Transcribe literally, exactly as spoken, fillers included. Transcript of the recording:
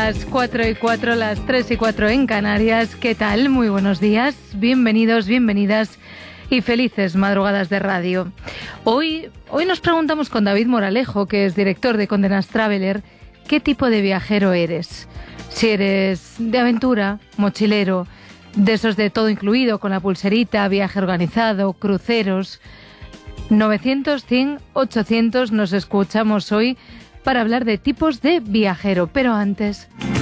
Las cuatro y cuatro, las tres y cuatro en Canarias. ¿Qué tal? Muy buenos días. Bienvenidos, bienvenidas y felices madrugadas de radio. Hoy, hoy nos preguntamos con David Moralejo, que es director de Condé Nast Traveler, ¿qué tipo de viajero eres? Si eres de aventura, mochilero, de esos de todo incluido, con la pulserita, viaje organizado, cruceros. novecientos, cien, ochocientos nos escuchamos hoy para hablar de tipos de viajero. Pero antes...